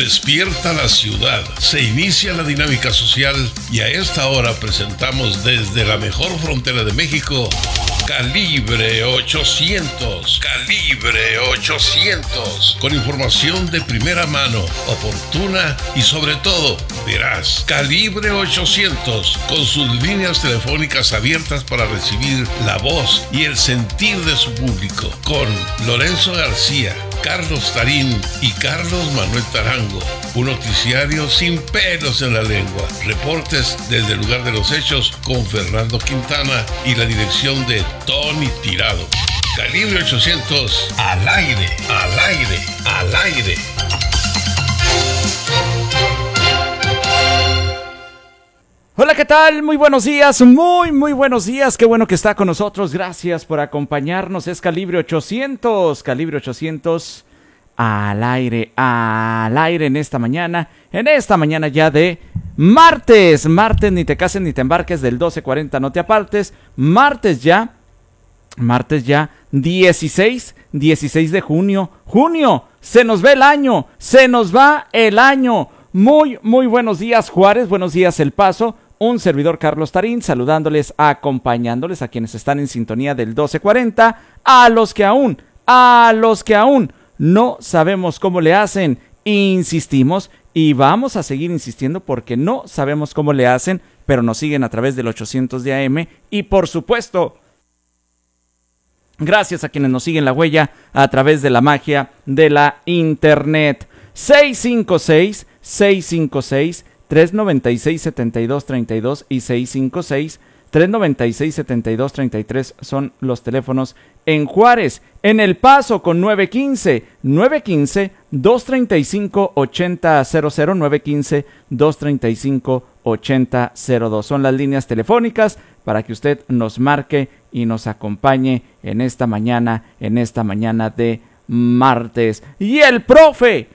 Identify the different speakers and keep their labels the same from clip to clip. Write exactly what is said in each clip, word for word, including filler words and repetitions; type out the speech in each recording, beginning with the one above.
Speaker 1: Despierta la ciudad, se inicia la dinámica social y a esta hora presentamos desde la mejor frontera de México, Calibre ochocientos. Calibre ochocientos. Con información de primera mano, oportuna y sobre todo veraz. Calibre ochocientos. Con sus líneas telefónicas abiertas para recibir la voz y el sentir de su público. Con Lorenzo García, Carlos Tarín y Carlos Manuel Tarango. Un noticiario sin pelos en la lengua. Reportes desde el lugar de los hechos con Fernando Quintana y la dirección de Tony Tirado. Calibre ochocientos, al aire, al aire, al aire.
Speaker 2: Hola, ¿qué tal? Muy buenos días, muy, muy buenos días. Qué bueno que está con nosotros. Gracias por acompañarnos. Es Calibre ochocientos, Calibre ochocientos, al aire, al aire en esta mañana. En esta mañana ya de martes. Martes, ni te cases ni te embarques, del doce cuarenta, no te apartes. Martes ya. Martes ya, dieciséis, dieciséis de junio. Junio, se nos va el año, se nos va el año. Muy, muy buenos días, Juárez, buenos días, El Paso. Un servidor, Carlos Tarín, saludándoles, acompañándoles a quienes están en sintonía del doce cuarenta, a los que aún, a los que aún no sabemos cómo le hacen, insistimos y vamos a seguir insistiendo porque no sabemos cómo le hacen, pero nos siguen a través del ochocientos de A M y por supuesto, gracias a quienes nos siguen la huella a través de la magia de la internet. seis cinco seis, seis cinco seis, tres nueve seis, siete dos tres dos y seis cinco seis, tres nueve seis, siete dos tres tres son los teléfonos en Juárez. En El Paso con nueve uno cinco, nueve uno cinco, dos tres cinco, ocho cero cero cero, nueve uno cinco, dos tres cinco, ocho cero cero dos. Son las líneas telefónicas para que usted nos marque y nos acompañe en esta mañana, en esta mañana de martes. Y el profe,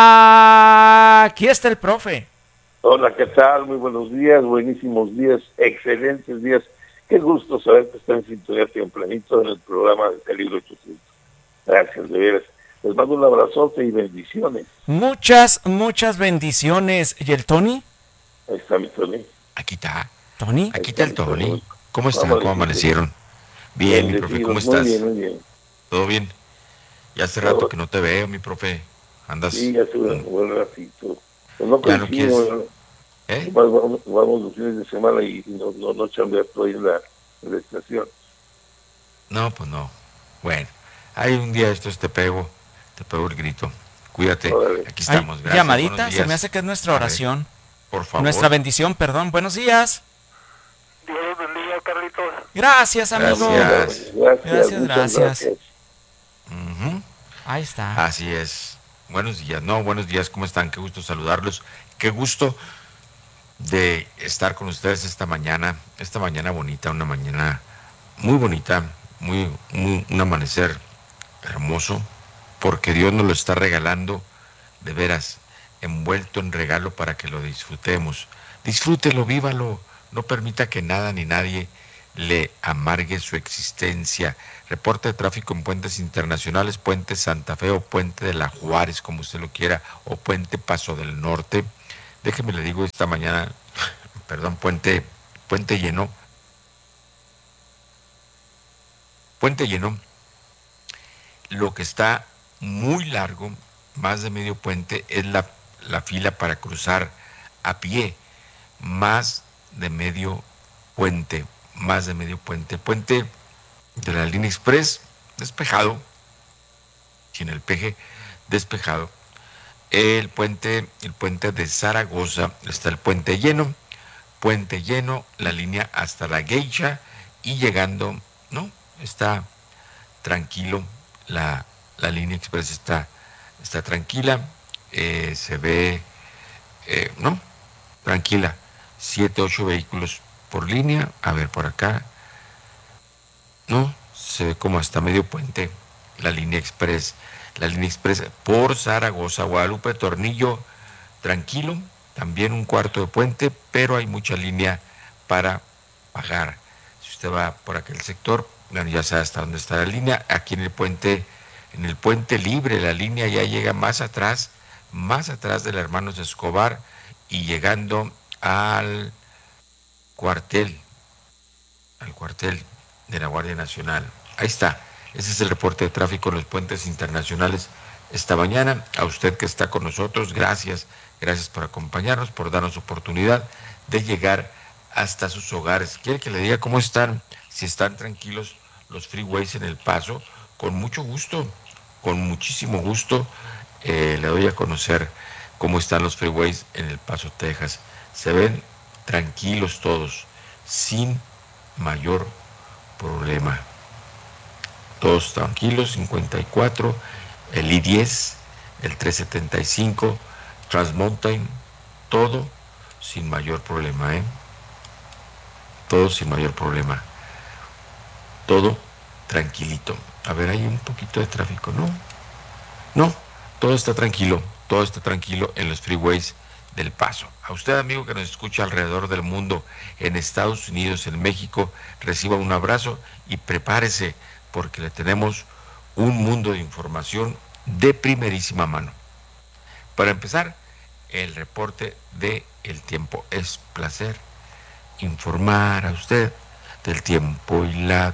Speaker 2: aquí está el profe.
Speaker 3: Hola, ¿qué tal? Muy buenos días, buenísimos días, excelentes días. Qué gusto saber que están en sintonía tempranito en el programa de Calibre ochocientos. Gracias, de veras. Les mando un abrazote y bendiciones.
Speaker 2: Muchas, muchas bendiciones. ¿Y el Tony?
Speaker 3: Ahí está mi Tony.
Speaker 4: Aquí está.
Speaker 2: ¿Tony?
Speaker 4: Aquí está el Tony. ¿Cómo están? ¿Cómo amanecieron? Bien, mi profe, ¿cómo estás?
Speaker 3: Muy bien, muy bien.
Speaker 4: ¿Todo bien? Ya hace rato que no te veo, mi profe. Andas...
Speaker 3: Sí, ya hace un buen ratito. Pues no
Speaker 4: ya no quieres...
Speaker 3: ¿Eh? Vamos, vamos los fines de semana y no, no, no chambear todo ahí en la, en la estación.
Speaker 4: No, pues no. Bueno, hay un día estos te pego, te pego el grito. Cuídate,
Speaker 3: Órale.
Speaker 4: Aquí estamos.
Speaker 2: Ay,
Speaker 4: gracias.
Speaker 2: llamadita, se me hace que es nuestra oración.
Speaker 4: Ver, por favor.
Speaker 2: Nuestra bendición, perdón. Buenos días.
Speaker 5: Dios los bendiga, Carlitos.
Speaker 2: Gracias, amigo.
Speaker 4: Gracias,
Speaker 3: gracias.
Speaker 2: Gracias, gracias.
Speaker 3: gracias.
Speaker 4: Uh-huh.
Speaker 2: Ahí está.
Speaker 4: Así es. Buenos días. No, buenos días, ¿cómo están? Qué gusto saludarlos. Qué gusto de estar con ustedes esta mañana, esta mañana bonita, una mañana muy bonita, muy, muy un amanecer hermoso, porque Dios nos lo está regalando, de veras, envuelto en regalo para que lo disfrutemos. Disfrútelo, vívalo, no permita que nada ni nadie le amargue su existencia. Reporte de tráfico en puentes internacionales, Puente Santa Fe o Puente de la Juárez, como usted lo quiera, o Puente Paso del Norte. Déjeme le digo esta mañana, perdón, puente, puente lleno, puente lleno, lo que está muy largo, más de medio puente, es la, la fila para cruzar a pie, más de medio puente, más de medio puente, puente de la línea express, despejado, sin el peje, despejado. El puente, el puente de Zaragoza, está el puente lleno, puente lleno, la línea hasta la Geisha y llegando, no, está tranquilo, la, la línea express está, está tranquila, eh, se ve, eh, no, tranquila, siete, ocho vehículos por línea, a ver por acá, no, se ve como hasta medio puente, la línea express. La línea express por Zaragoza, Guadalupe, Tornillo, tranquilo, también un cuarto de puente, pero hay mucha línea para pagar. Si usted va por aquel sector, bueno, ya sabe hasta dónde está la línea. Aquí en el puente, en el puente libre, la línea ya llega más atrás, más atrás del Hermanos Escobar y llegando al cuartel, al cuartel de la Guardia Nacional. Ahí está, ese es el reporte de tráfico en los puentes internacionales esta mañana. A usted que está con nosotros, gracias, gracias por acompañarnos, por darnos oportunidad de llegar hasta sus hogares. ¿Quiere que le diga cómo están? Si están tranquilos los freeways en El Paso, con mucho gusto, con muchísimo gusto, eh, le doy a conocer cómo están los freeways en El Paso, Texas. Se ven tranquilos todos, sin mayor problema. Todos tranquilos, cincuenta y cuatro, el I diez, el trescientos setenta y cinco, Transmountain, todo sin mayor problema, ¿eh? Todo sin mayor problema. Todo tranquilito. A ver, hay un poquito de tráfico, ¿no? No, todo está tranquilo, todo está tranquilo en los freeways del Paso. A usted, amigo que nos escucha alrededor del mundo, en Estados Unidos, en México, reciba un abrazo y prepárese porque le tenemos un mundo de información de primerísima mano. Para empezar, el reporte de el tiempo. Es placer informar a usted del tiempo y la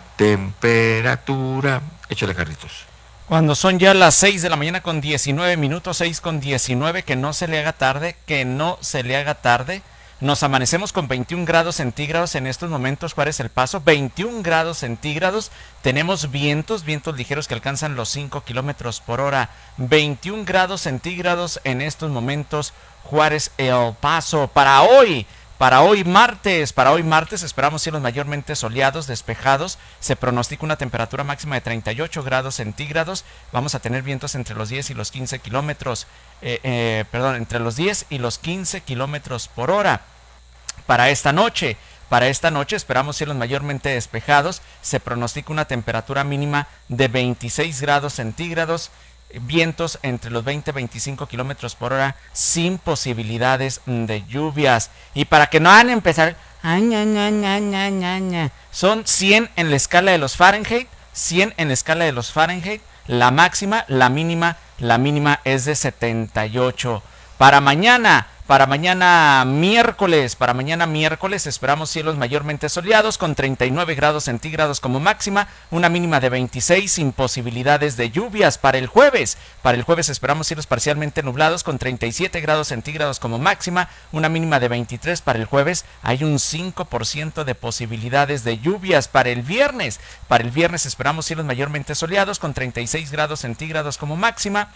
Speaker 4: temperatura. Échale, Carlitos.
Speaker 2: Cuando son ya las seis de la mañana con diecinueve minutos, seis con diecinueve, que no se le haga tarde, que no se le haga tarde. Nos amanecemos con veintiún grados centígrados en estos momentos. Juárez El Paso, veintiún grados centígrados. Tenemos vientos, vientos ligeros que alcanzan los cinco kilómetros por hora. veintiún grados centígrados en estos momentos, Juárez El Paso. Para hoy, para hoy martes, para hoy martes esperamos cielos mayormente soleados, despejados. Se pronostica una temperatura máxima de treinta y ocho grados centígrados. Vamos a tener vientos entre los diez y los quince kilómetros. Eh, eh, perdón, entre los diez y los quince kilómetros por hora. Para esta noche, para esta noche esperamos cielos mayormente despejados. Se pronostica una temperatura mínima de veintiséis grados centígrados. Vientos entre los veinte y veinticinco kilómetros por hora, sin posibilidades de lluvias. Y para que no van a empezar, ay, ña, ña, ña, ña, ña, ña, son cien en la escala de los Fahrenheit, cien en la escala de los Fahrenheit. La máxima, la mínima, la mínima es de setenta y ocho. Para mañana, para mañana miércoles, para mañana miércoles esperamos cielos mayormente soleados con treinta y nueve grados centígrados como máxima, una mínima de veintiséis sin posibilidades de lluvias. Para el jueves, para el jueves esperamos cielos parcialmente nublados con treinta y siete grados centígrados como máxima, una mínima de veintitrés. Para el jueves hay un cinco por ciento de posibilidades de lluvias. Para el viernes, para el viernes esperamos cielos mayormente soleados con treinta y seis grados centígrados como máxima,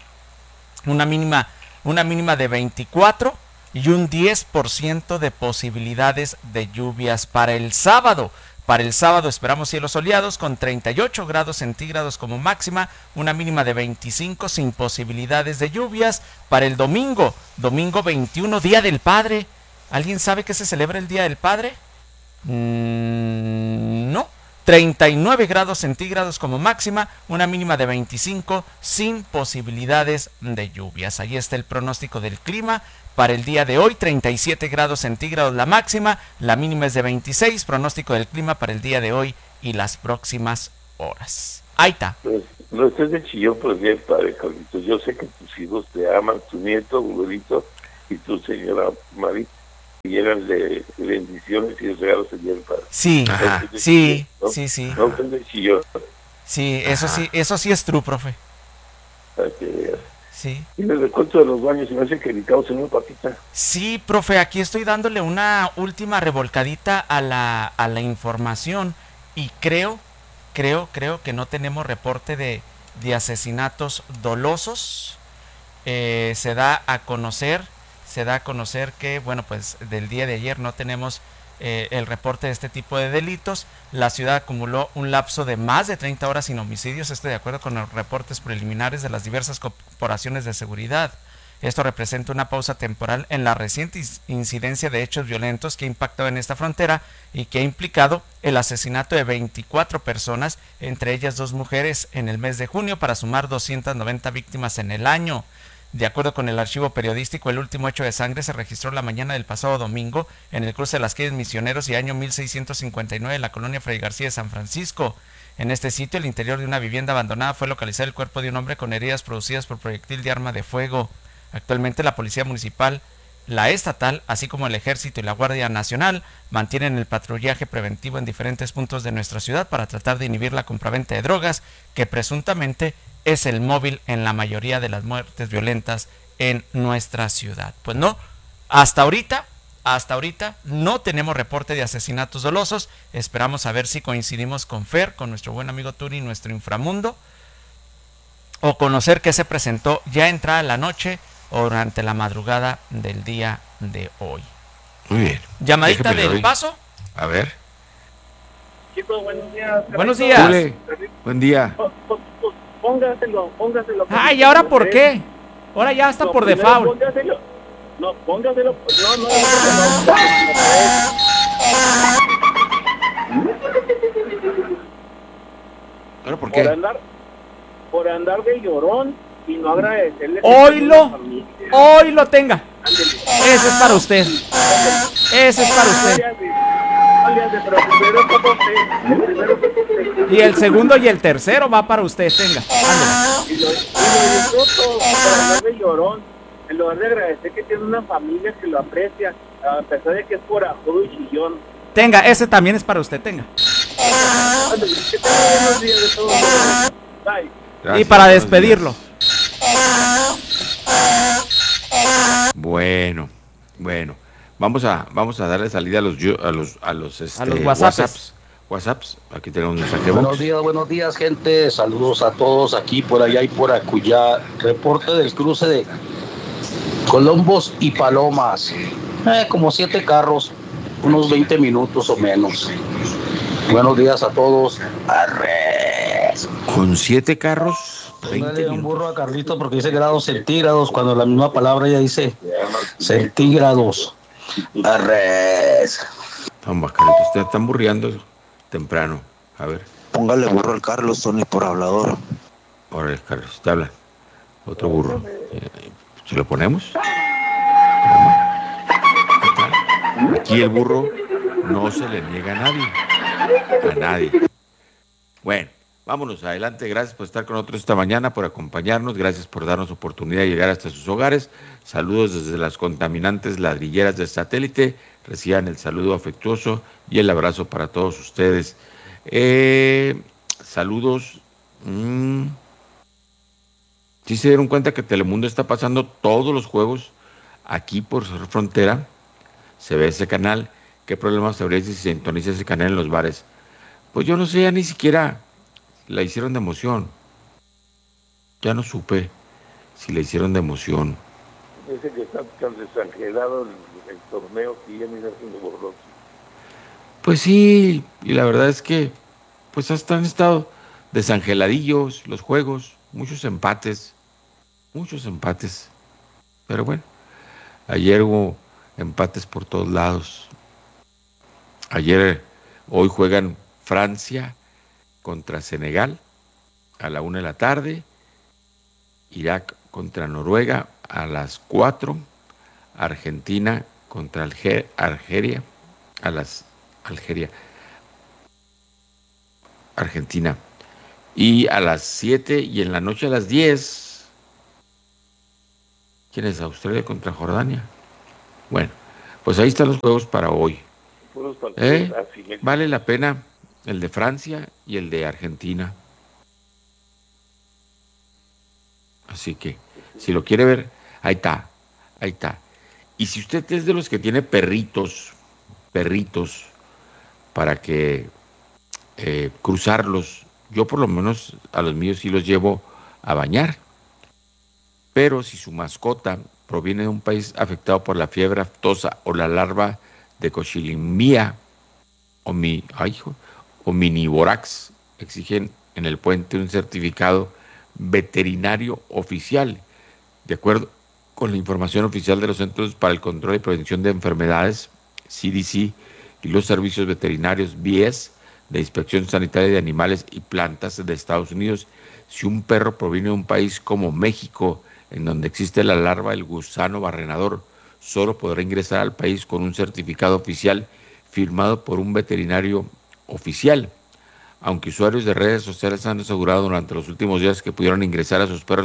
Speaker 2: una mínima, una mínima de veinticuatro y un diez por ciento de posibilidades de lluvias. Para el sábado, para el sábado esperamos cielos soleados con treinta y ocho grados centígrados como máxima, una mínima de veinticinco sin posibilidades de lluvias. Para el domingo, domingo veintiuno, Día del Padre. ¿Alguien sabe que se celebra el Día del Padre? Mm, no. treinta y nueve grados centígrados como máxima, una mínima de veinticinco sin posibilidades de lluvias. Ahí está el pronóstico del clima para el día de hoy. Treinta y siete grados centígrados la máxima, la mínima es de veintiséis. Pronóstico del clima para el día de hoy y las próximas horas. Ahí está.
Speaker 3: Pues, no estés de chillón por el Día del Padre, Carlitos. Yo sé que tus hijos te aman, tu nieto, Gulorito, y tu señora Mari, y llegan de bendiciones y de regalos el Día del Padre.
Speaker 2: Sí,
Speaker 3: Ajá.
Speaker 2: sí,
Speaker 3: ¿no?
Speaker 2: sí, sí.
Speaker 3: No estés de chillón.
Speaker 2: Sí, eso sí, eso sí es true, profe.
Speaker 3: Para que veas.
Speaker 2: Sí.
Speaker 3: Y les recuento de los baños, se me hace que dedicados en una patita.
Speaker 2: Sí, profe, aquí estoy dándole una última revolcadita a la, a la información y creo, creo, creo que no tenemos reporte de, de asesinatos dolosos. Eh, se da a conocer, se da a conocer que, bueno, pues del día de ayer no tenemos eh, el reporte de este tipo de delitos. La ciudad acumuló un lapso de más de treinta horas sin homicidios, esto de acuerdo con los reportes preliminares de las diversas corporaciones de seguridad. Esto representa una pausa temporal en la reciente incidencia de hechos violentos que ha impactado en esta frontera y que ha implicado el asesinato de veinticuatro personas, entre ellas dos mujeres, en el mes de junio, para sumar doscientas noventa víctimas en el año. De acuerdo con el archivo periodístico, el último hecho de sangre se registró la mañana del pasado domingo en el cruce de las calles Misioneros y año mil seiscientos cincuenta y nueve en la colonia Fray García de San Francisco. En este sitio, el interior de una vivienda abandonada, fue localizado el cuerpo de un hombre con heridas producidas por proyectil de arma de fuego. Actualmente la Policía Municipal, la estatal, así como el Ejército y la Guardia Nacional mantienen el patrullaje preventivo en diferentes puntos de nuestra ciudad para tratar de inhibir la compraventa de drogas, que presuntamente es el móvil en la mayoría de las muertes violentas en nuestra ciudad. Pues no, hasta ahorita, hasta ahorita no tenemos reporte de asesinatos dolosos. Esperamos a ver si coincidimos con Fer, con nuestro buen amigo Turi, nuestro inframundo, o conocer qué se presentó ya entrada la noche o durante la madrugada del día de hoy.
Speaker 4: Muy bien.
Speaker 2: Llamadita del
Speaker 4: hoy.
Speaker 2: Paso.
Speaker 4: A ver.
Speaker 5: Chicos, buenos días.
Speaker 2: Buenos días.
Speaker 4: Ule, buen día.
Speaker 5: Póngaselo, póngaselo.
Speaker 2: Ay, ¿y ahora por qué? Ahora ya está
Speaker 5: No,
Speaker 2: por
Speaker 5: primero
Speaker 2: default.
Speaker 5: Póngaselo. No, póngaselo. No, no, no. no,
Speaker 4: ¿Ahora por
Speaker 5: Por
Speaker 4: qué?
Speaker 5: andar, por andar de llorón y no agradecerle.
Speaker 2: Oílo, hoy lo tenga. Ese es para usted. Ese es para usted. Y el segundo y el tercero va para usted, tenga. Ándale.
Speaker 5: Y lo, y lo disfruto por andar de llorón. En lugar de agradecer que tiene una familia que lo aprecia, a pesar de que es corajudo y chillón.
Speaker 2: Tenga, ese también es para usted, tenga.
Speaker 5: Ándale, que tenga buenos días de todos. Bye.
Speaker 4: Gracias,
Speaker 2: Y para
Speaker 4: buenos
Speaker 2: despedirlo.
Speaker 4: días. Bueno, bueno. Vamos a, vamos a darle salida a los a los a los, este,
Speaker 2: A los WhatsApps.
Speaker 4: WhatsApps. WhatsApps. Aquí tenemos un mensaje.
Speaker 6: Buenos días, buenos días, gente. Saludos a todos aquí, por allá y por acullá. Reporte del cruce de Colombos y Palomas. Eh, como siete carros, unos veinte minutos o menos. Buenos días a todos. Arres.
Speaker 4: Con siete carros, veinte
Speaker 6: Póngale un
Speaker 4: minutos.
Speaker 6: burro a Carlito porque dice grados centígrados, cuando la misma palabra ya dice centígrados. Arres.
Speaker 4: Vamos, Carlitos, te están burriando temprano. A ver,
Speaker 7: Póngale burro al Carlos, Tony, por hablador.
Speaker 4: ahora Carlos, te habla. Otro burro. Eh, ¿Se lo ponemos? Aquí el burro no se le niega a nadie. A nadie. Bueno, vámonos adelante. Gracias por estar con nosotros esta mañana, por acompañarnos. Gracias por darnos oportunidad de llegar hasta sus hogares. Saludos desde las contaminantes ladrilleras del satélite. Reciban el saludo afectuoso y el abrazo para todos ustedes. Eh, saludos. Mm, ¿Sí se dieron cuenta que Telemundo está pasando todos los juegos aquí por Cerro Frontera? Se ve ese canal. ¿Qué problemas habría si se sintoniza ese canal en los bares? Pues yo no sé, ya ni siquiera la hicieron de emoción. Ya no supe si la hicieron de emoción.
Speaker 3: Dice que está tan desangelado el, el torneo que ya mira haciendo borroso.
Speaker 4: Pues sí, y la verdad es que pues hasta han estado desangeladillos los juegos, muchos empates, muchos empates. Pero bueno, ayer hubo empates por todos lados. Ayer, hoy juegan Francia contra Senegal a la una de la tarde, Irak contra Noruega a las cuatro, Argentina contra Alger, Argelia a las Algeria, Argentina, y a las siete y en la noche a las diez, ¿quién es? Australia contra Jordania. Bueno, pues ahí están los juegos para hoy.
Speaker 3: Puros partidos
Speaker 4: ¿Eh?
Speaker 3: así.
Speaker 4: Vale la pena el de Francia y el de Argentina. Así que, si lo quiere ver, ahí está, ahí está. Y si usted es de los que tiene perritos, perritos, para que eh, cruzarlos, yo por lo menos a los míos sí los llevo a bañar. Pero si su mascota proviene de un país afectado por la fiebre aftosa o la larva de Cochilimia o, mi, ay, hijo, o miniborax, exigen en el puente un certificado veterinario oficial, de acuerdo con la información oficial de los Centros para el Control y Prevención de Enfermedades, C D C, y los servicios veterinarios V S de Inspección Sanitaria de Animales y Plantas de Estados Unidos. Si un perro proviene de un país como México, en donde existe la larva del gusano barrenador, solo podrá ingresar al país con un certificado oficial firmado por un veterinario oficial. Aunque usuarios de redes sociales han asegurado durante los últimos días que pudieron ingresar a sus perros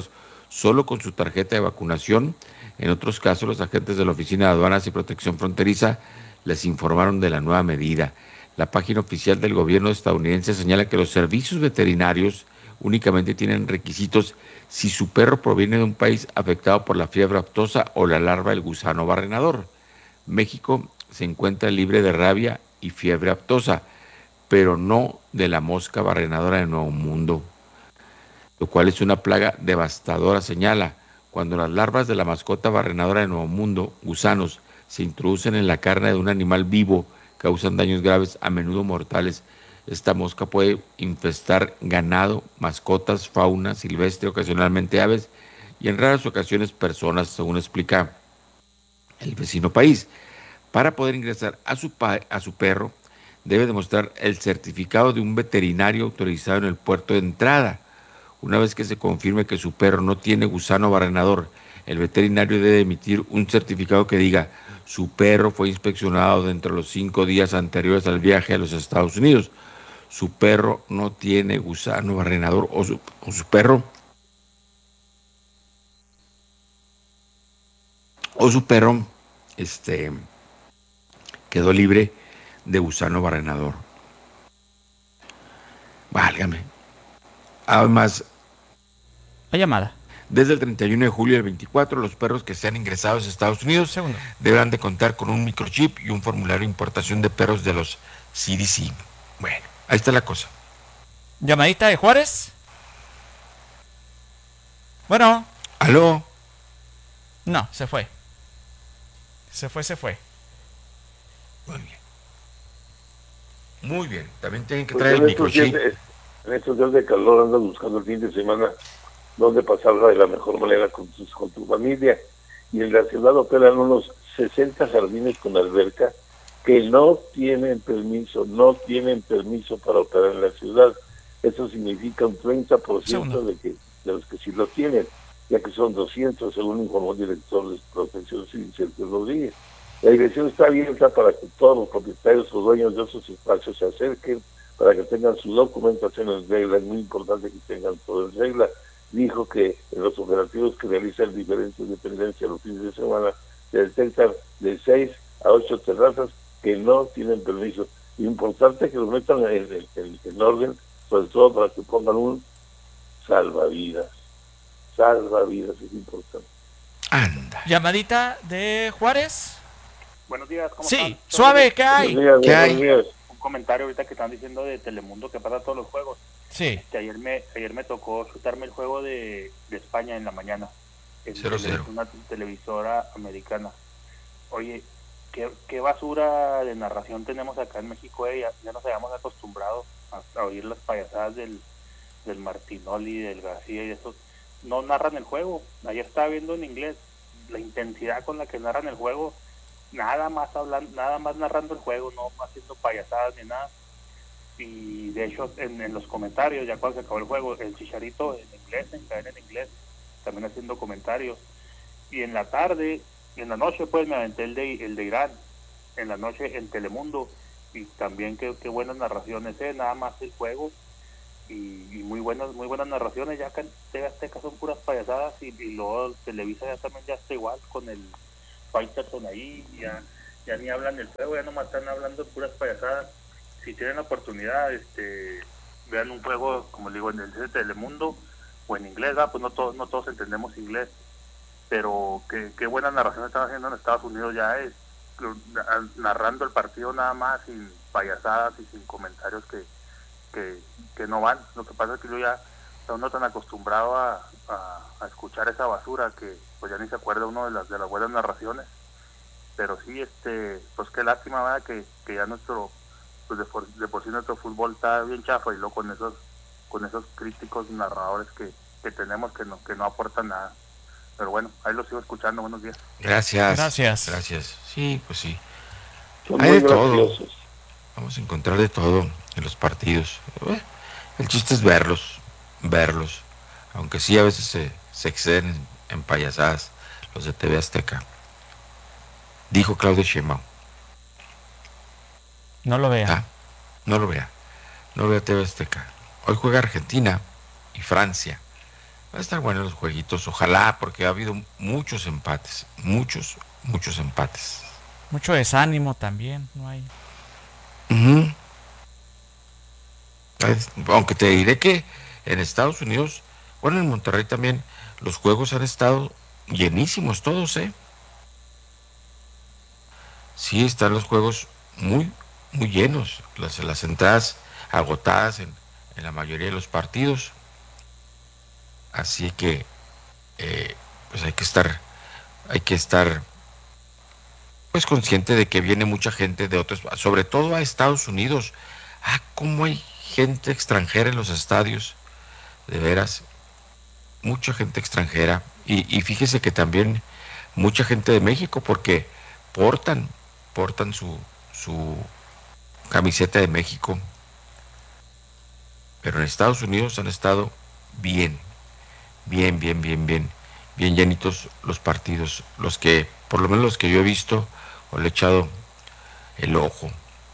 Speaker 4: solo con su tarjeta de vacunación. En otros casos, los agentes de la Oficina de Aduanas y Protección Fronteriza les informaron de la nueva medida. La página oficial del gobierno estadounidense señala que los servicios veterinarios únicamente tienen requisitos si su perro proviene de un país afectado por la fiebre aftosa o la larva del gusano barrenador. México se encuentra libre de rabia y fiebre aftosa, pero no de la mosca barrenadora de Nuevo Mundo, lo cual es una plaga devastadora, señala. Cuando las larvas de la mascota barrenadora de Nuevo Mundo, gusanos, se introducen en la carne de un animal vivo, causan daños graves, a menudo mortales. Esta mosca puede infestar ganado, mascotas, fauna silvestre, ocasionalmente aves y en raras ocasiones personas, según explica el vecino país. Para poder ingresar a su, pa- a su perro, debe demostrar el certificado de un veterinario autorizado en el puerto de entrada. Una vez que se confirme que su perro no tiene gusano barrenador, el veterinario debe emitir un certificado que diga: su perro fue inspeccionado dentro de los cinco días anteriores al viaje a los Estados Unidos. Su perro no tiene gusano barrenador, o su, o su perro o su perro este, quedó libre de gusano barrenador. Válgame. Además,
Speaker 2: La llamada.
Speaker 4: desde el treinta y uno de julio del veinticuatro, los perros que sean ingresados a Estados Unidos
Speaker 2: Segundo.
Speaker 4: deberán de contar con un microchip y un formulario de importación de perros de los C D C. Bueno, ahí está la cosa.
Speaker 2: Llamadita de Juárez. Bueno.
Speaker 4: ¿Aló?
Speaker 2: No, se fue. Se fue, se fue.
Speaker 4: Muy bien. Muy bien. También tienen que
Speaker 3: Pues
Speaker 4: traer
Speaker 3: en
Speaker 4: el
Speaker 3: estos días
Speaker 4: microchip.
Speaker 3: de- en estos días de calor andas buscando el fin de semana dónde pasarla de la mejor manera con, tus, con tu familia. Y en la ciudad operan unos sesenta jardines con alberca que no tienen permiso, no tienen permiso para operar en la ciudad. Eso significa un treinta por ciento de, que, de los que sí lo tienen, ya que son doscientos, según informó el director de Protección Civil, Sergio Rodríguez. La dirección está abierta para que todos los propietarios o dueños de esos espacios se acerquen, para que tengan su documentación en regla. Es muy importante que tengan todo en regla. Dijo que en los operativos que realizan diferentes dependencias los fines de semana se detectan de seis a ocho terrazas que no tienen permiso. Importante que lo metan en, en, en orden, sobre todo para que pongan un salvavidas. Salvavidas es importante.
Speaker 4: Anda.
Speaker 2: Llamadita de Juárez.
Speaker 5: Buenos días, ¿cómo
Speaker 2: Sí,
Speaker 5: están?
Speaker 2: suave, ¿qué hay?
Speaker 3: Buenos días,
Speaker 4: ¿Qué hay?
Speaker 3: buenos días.
Speaker 5: Un comentario ahorita que están diciendo de Telemundo que pasa todos los juegos.
Speaker 2: Sí.
Speaker 5: Que ayer me ayer me tocó chutarme el juego de, de España en la mañana. En
Speaker 4: Cero,
Speaker 5: tele-
Speaker 4: cero.
Speaker 5: una televisora americana. Oye, qué, qué basura de narración tenemos acá en México, eh. ya, ya nos habíamos acostumbrado a, a oír las payasadas del, del Martinoli, del García y de esos. No narran el juego. Ayer estaba viendo en inglés la intensidad con la que narran el juego, nada más hablando, nada más narrando el juego, no haciendo payasadas ni nada. Y de hecho en, en los comentarios, ya cuando se acabó el juego, el Chicharito en inglés, en cadena en inglés, también haciendo comentarios. Y en la tarde, en la noche pues me aventé el de el de Irán, en la noche en Telemundo, y también qué, qué buenas narraciones, eh, nada más el juego, y, y muy buenas muy buenas narraciones. Ya acá en T V Azteca son puras payasadas, y, y luego Televisa ya también ya está igual con el Faitelson ahí, ya, ya ni hablan del juego, ya nomás están hablando de puras payasadas. Si tienen la oportunidad, este, vean un juego, como digo, en el de Telemundo o en inglés, ¿verdad? Pues no todos no todos entendemos inglés, pero qué, qué buena narración están haciendo en Estados Unidos ya es, narrando el partido nada más, sin payasadas y sin comentarios que, que, que no van. Lo que pasa es que yo ya está uno tan acostumbrado a, a, a escuchar esa basura que pues ya ni se acuerda uno de las de las buenas narraciones. Pero sí, este, pues qué lástima, ¿verdad? Que, que ya nuestro, pues de por, de por sí nuestro fútbol está bien chafa, y luego con esos con esos críticos narradores que, que tenemos que no que no aportan nada. Pero bueno, ahí lo sigo escuchando. Buenos días.
Speaker 4: Gracias.
Speaker 2: Gracias.
Speaker 4: Gracias. Sí, pues sí.
Speaker 3: Son
Speaker 4: Hay
Speaker 3: muy
Speaker 4: de todo.
Speaker 3: graciosos.
Speaker 4: Vamos a encontrar de todo en los partidos. Bueno, el chiste es verlos, verlos. Aunque sí a veces se, se exceden en, en payasadas los de T V Azteca. Dijo Claudio Sheinbaum.
Speaker 2: No lo vea.
Speaker 4: Ah, no lo vea. No vea T V Azteca. Hoy juega Argentina y Francia. Va a estar bueno los jueguitos, ojalá, porque ha habido muchos empates, muchos, muchos empates.
Speaker 2: Mucho desánimo también, no hay.
Speaker 4: Uh-huh. Aunque te diré que en Estados Unidos, bueno, en Monterrey también, los juegos han estado llenísimos todos, ¿eh? Sí, están los juegos muy, muy llenos, las, las entradas agotadas en, en la mayoría de los partidos. Así que, eh, pues hay que estar, hay que estar, pues consciente de que viene mucha gente de otros, sobre todo a Estados Unidos. Ah, cómo hay gente extranjera en los estadios, de veras, mucha gente extranjera. Y, y fíjese que también mucha gente de México, porque portan, portan su, su camiseta de México. Pero en Estados Unidos han estado bien, bien, bien, bien, bien, bien llenitos los partidos, los que, por lo menos los que yo he visto, o le he echado el ojo.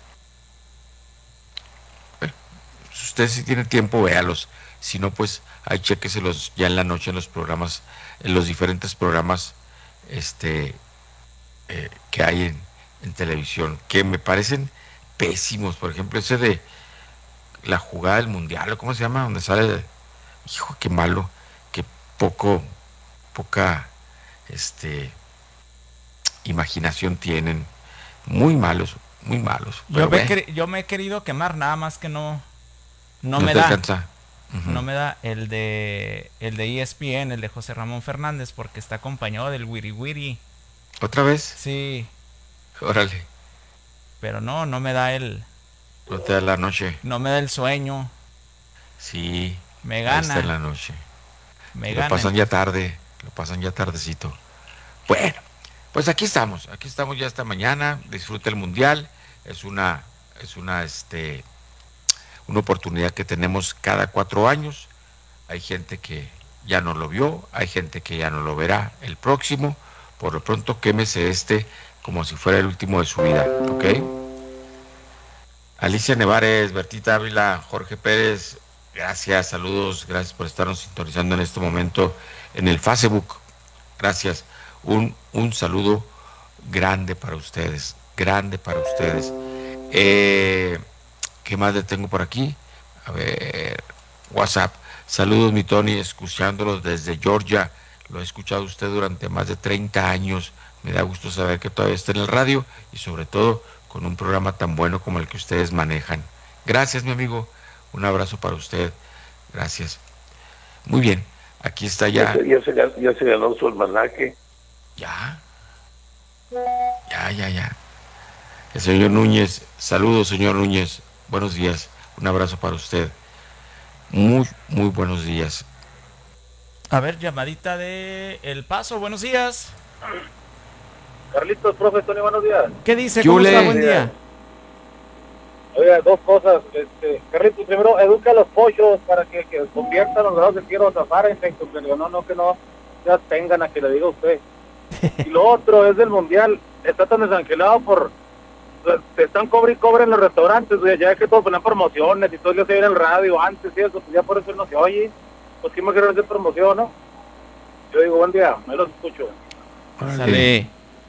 Speaker 4: Bueno, si usted si tiene tiempo, véalos. Si no, pues ahí chéqueselos ya en la noche en los programas, en los diferentes programas este, eh, que hay en, en televisión, que me parecen pésimos. Por ejemplo, ese de la jugada del mundial, ¿cómo se llama? Donde sale, hijo, qué malo, qué poco, poca, este, imaginación tienen, muy malos, muy malos.
Speaker 2: Yo me,
Speaker 4: bueno,
Speaker 2: yo me he querido quemar, nada más que no, no,
Speaker 4: no
Speaker 2: me
Speaker 4: te
Speaker 2: da.
Speaker 4: alcanza. Uh-huh.
Speaker 2: No me da el de el de E S P N, el de José Ramón Fernández, porque está acompañado del Wiri Wiri.
Speaker 4: ¿Otra vez?
Speaker 2: Sí.
Speaker 4: Órale.
Speaker 2: Pero no, no me da el...
Speaker 4: No te da la noche.
Speaker 2: No me da el sueño.
Speaker 4: Sí.
Speaker 2: Me gana.
Speaker 4: Está en la noche.
Speaker 2: Me
Speaker 4: y
Speaker 2: gana.
Speaker 4: Lo pasan ya tarde, lo pasan ya tardecito. Bueno, pues aquí estamos, aquí estamos ya esta mañana. Disfruta el mundial. Es una, es una, este... una oportunidad que tenemos cada cuatro años. Hay gente que ya no lo vio, hay gente que ya no lo verá el próximo. Por lo pronto quémese este como si fuera el último de su vida, ¿ok? Alicia Nevares, Bertita Ávila, Jorge Pérez, gracias, saludos, gracias por estarnos sintonizando en este momento en el Facebook. Gracias, un, un saludo grande para ustedes, grande para ustedes. Eh... ¿Qué más le tengo por aquí? A ver, WhatsApp. Saludos, mi Tony, escuchándolos desde Georgia. Lo he escuchado usted durante más de treinta años. Me da gusto saber que todavía está en el radio y sobre todo con un programa tan bueno como el que ustedes manejan. Gracias, mi amigo. Un abrazo para usted. Gracias. Muy bien. Aquí está ya.
Speaker 3: Ya se, ya se, ganó, ya se ganó su almanaque.
Speaker 4: Ya. Ya, ya, ya. El señor Núñez. Saludos, señor Núñez. Buenos días, un abrazo para usted. Muy, muy buenos días.
Speaker 2: A ver, llamadita de El Paso, buenos días.
Speaker 8: Carlitos, profe, Tony, buenos días.
Speaker 2: ¿Qué dice? ¿Cómo está? Buen día.
Speaker 8: Oiga, dos cosas. Este, Carlitos, primero, educa a los pollos para que, que conviertan los grados de tierra a Fahrenheit. No, no, que no ya tengan a que le diga usted. Y lo otro es del mundial. Está tan desangelado por... te están cobre y cobre en los restaurantes, güey, ya que todos ponen promociones y todo lo se oye en el radio antes y eso, pues ya por eso no se oye. Pues quién me quiere hacer promoción, ¿no? Yo digo, buen día, me los escucho.
Speaker 2: Sale.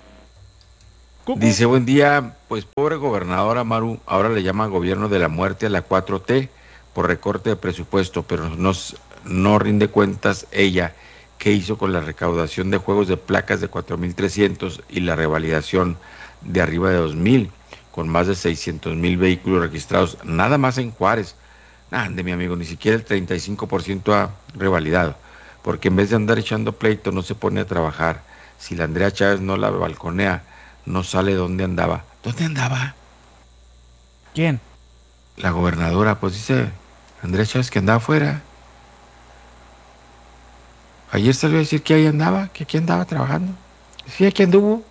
Speaker 4: Dice, buen día, pues pobre gobernador Amaru, ahora le llama gobierno de la muerte a la cuatro T por recorte de presupuesto, pero no, no rinde cuentas ella qué hizo con la recaudación de juegos de placas de cuatro mil trescientos y la revalidación de arriba de dos mil, con más de seiscientos mil vehículos registrados, nada más en Juárez. Ande, mi amigo, ni siquiera el treinta y cinco por ciento ha revalidado, porque en vez de andar echando pleito, no se pone a trabajar. Si la Andrea Chávez no la balconea, no sale dónde andaba. ¿Dónde andaba?
Speaker 2: ¿Quién?
Speaker 4: La gobernadora, pues dice Andrea Chávez que andaba afuera. Ayer salió a decir que ahí andaba, que aquí andaba trabajando. Sí, aquí anduvo.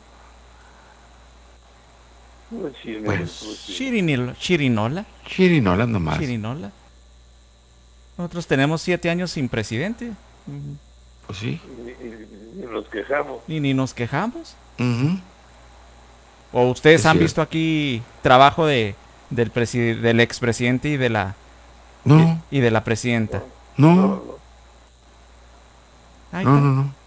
Speaker 2: Pues, Chirinola. Chirinola.
Speaker 4: Chirinola nomás.
Speaker 2: Chirinola. Nosotros tenemos siete años sin presidente.
Speaker 4: Pues sí.
Speaker 3: Y, y, y nos quejamos.
Speaker 2: Y ni nos quejamos.
Speaker 4: Uh-huh.
Speaker 2: ¿O ustedes
Speaker 4: es
Speaker 2: han
Speaker 4: cierto.
Speaker 2: visto aquí trabajo de del, preside, del expresidente y de la
Speaker 4: no.
Speaker 2: y, y de la presidenta?
Speaker 4: No.
Speaker 3: No, no.
Speaker 2: Ahí
Speaker 4: no,
Speaker 2: está.
Speaker 4: no, no.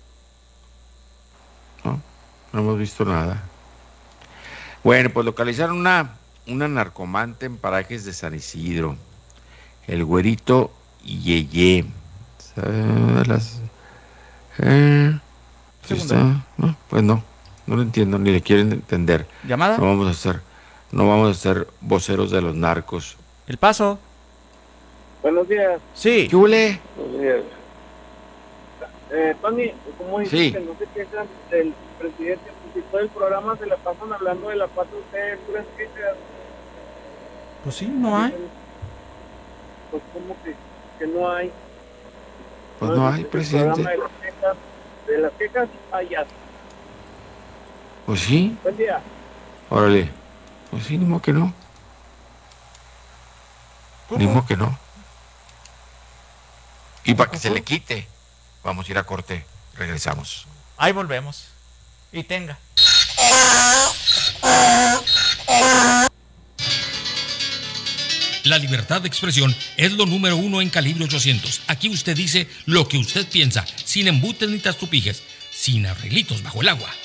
Speaker 4: No, no hemos visto nada. Bueno, pues localizaron una, una narcomante en parajes de San Isidro. El güerito Yeye. Las, eh, está, no, pues no, no lo entiendo, ni le quieren entender.
Speaker 2: ¿Llamada?
Speaker 4: No vamos a ser, no vamos a ser voceros de los narcos.
Speaker 2: El Paso.
Speaker 8: Buenos días.
Speaker 2: Sí.
Speaker 4: ¿Qué huele?
Speaker 3: Buenos días.
Speaker 8: Eh, Tony, como dices
Speaker 4: Sí.
Speaker 8: que no se quejan del presidente, pues si todo el programa se la pasan hablando de la cuatro T, puras quejas.
Speaker 2: Pues sí, no hay.
Speaker 8: Pues como que, que no hay.
Speaker 4: Pues no hay,
Speaker 8: El
Speaker 4: presidente.
Speaker 8: programa de las quejas, de las quejas payaso.
Speaker 4: Pues sí,
Speaker 8: Buen día.
Speaker 4: órale. Pues sí, ni modo que no. Ni modo que no. Y para que se le quite, vamos a ir a corte. Regresamos.
Speaker 2: Ahí volvemos. Y tenga.
Speaker 9: La libertad de expresión es lo número uno en Calibre ochocientos. Aquí usted dice lo que usted piensa, sin embutes ni tastupijes, sin arreglitos bajo el agua.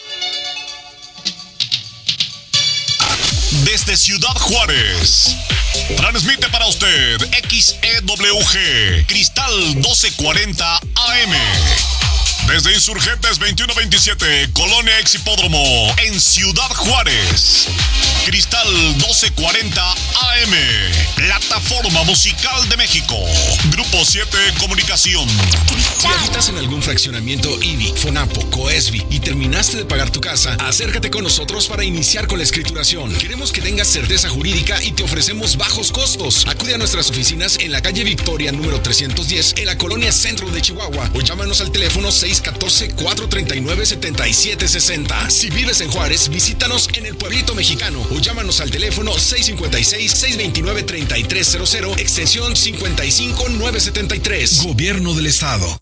Speaker 10: Desde Ciudad Juárez, transmite para usted X E W G, Cristal doce cuarenta A M. Desde Insurgentes veintiuno veintisiete, Colonia Ex Hipódromo, en Ciudad Juárez. Cristal doce cuarenta A M, Plataforma Musical de México. Grupo siete Comunicación.
Speaker 11: Si habitas en algún fraccionamiento I B I, FONAPO, COESBI y terminaste de pagar tu casa, acércate con nosotros para iniciar con la escrituración. Queremos que tengas certeza jurídica y te ofrecemos bajos costos. Acude a nuestras oficinas en la calle Victoria número trescientos diez, en la colonia Centro de Chihuahua, o llámanos al teléfono seis uno cuatro, cuatro tres nueve, siete siete seis cero. Si vives en Juárez, visítanos en el Pueblito Mexicano o llámanos al teléfono seis cinco seis, seis dos nueve, tres tres cero cero, extensión cincuenta y cinco nueve setenta y tres. Gobierno del Estado.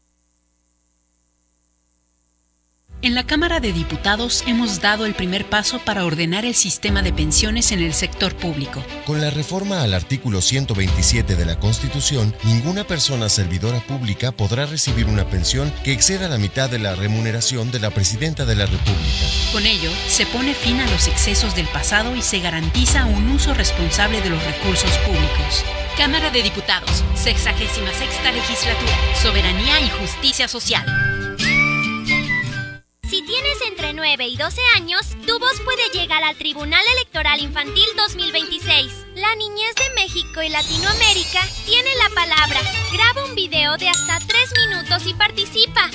Speaker 12: En la Cámara de Diputados hemos dado el primer paso para ordenar el sistema de pensiones en el sector público.
Speaker 13: Con la reforma al artículo ciento veintisiete de la Constitución, ninguna persona servidora pública podrá recibir una pensión que exceda la mitad de la remuneración de la Presidenta de la República.
Speaker 12: Con ello, se pone fin a los excesos del pasado y se garantiza un uso responsable de los recursos públicos. Cámara de Diputados, sexagésima sexta legislatura, Soberanía y Justicia Social.
Speaker 14: Si tienes entre nueve y doce años, tu voz puede llegar al Tribunal Electoral Infantil dos mil veintiséis. La niñez de México y Latinoamérica tiene la palabra. Graba un video de hasta tres minutos y participa.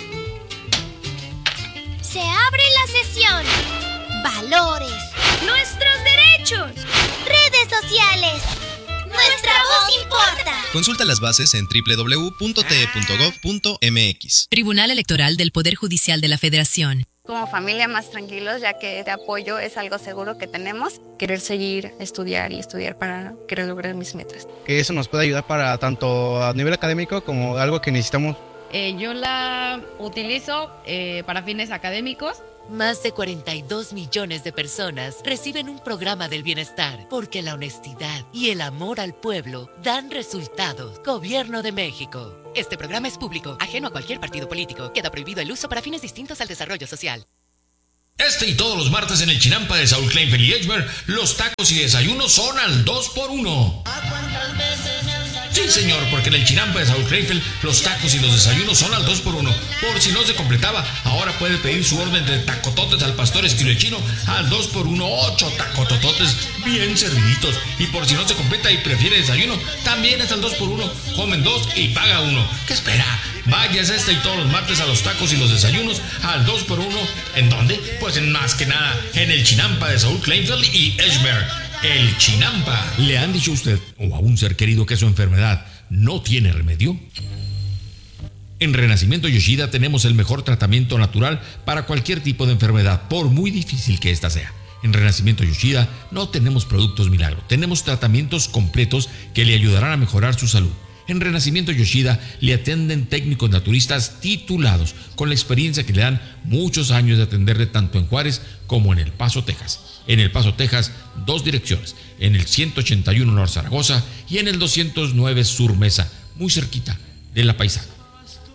Speaker 14: Se abre la sesión. Valores. Nuestros derechos. Redes sociales. Nuestra voz importa.
Speaker 15: Consulta las bases en doble u doble u doble u punto t e punto gov punto m x.
Speaker 12: Tribunal Electoral del Poder Judicial de la Federación.
Speaker 16: Como familia más tranquilos, ya que este apoyo es algo seguro que tenemos. Querer seguir, estudiar y estudiar para querer lograr mis metas.
Speaker 17: Que eso nos puede ayudar para tanto a nivel académico como algo que necesitamos.
Speaker 18: Eh, yo la utilizo eh, para fines académicos.
Speaker 19: Más de cuarenta y dos millones de personas reciben un programa del bienestar porque la honestidad y el amor al pueblo dan resultados. Gobierno de México. Este programa es público, ajeno a cualquier partido político. Queda prohibido el uso para fines distintos al desarrollo social.
Speaker 9: Este y todos los martes en el Chinampa de Saúl Kleinfeld y Edgemer, los tacos y desayunos son al dos por uno. Sí, señor, porque en el Chinampa de Saúl Kleinfeld, los tacos y los desayunos son al dos por uno. Por si no se completaba, ahora puede pedir su orden de tacototes al pastor estilo chino al dos por uno, ocho tacotototes bien serviditos. Y por si no se completa y prefiere desayuno, también es al dos por uno. Comen dos y paga uno. ¿Qué espera? Váyase este y todos los martes a los tacos y los desayunos al dos por uno. ¿En dónde? Pues en más que nada, en el Chinampa de Saúl Kleinfeld y Edgemer. El Chinampa. ¿Le han dicho a usted o a un ser querido que su enfermedad no tiene remedio? En Renacimiento Yoshida tenemos el mejor tratamiento natural para cualquier tipo de enfermedad, por muy difícil que ésta sea. En Renacimiento Yoshida no tenemos productos milagro, tenemos tratamientos completos que le ayudarán a mejorar su salud. En Renacimiento Yoshida le atienden técnicos naturistas titulados, con la experiencia que le dan muchos años de atenderle tanto en Juárez como en El Paso, Texas. En El Paso, Texas, dos direcciones, en el ciento ochenta y uno Norte Zaragoza y en el doscientos nueve Sur Mesa, muy cerquita de La Paisana.